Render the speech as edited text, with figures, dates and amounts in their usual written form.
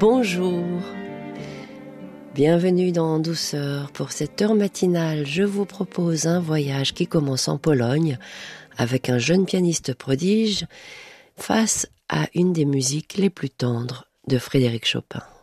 Bonjour, bienvenue dans Douceur. Pour cette heure matinale, je vous propose un voyage qui commence en Pologne avec un jeune pianiste prodige face à une des musiques les plus tendres de Frédéric Chopin.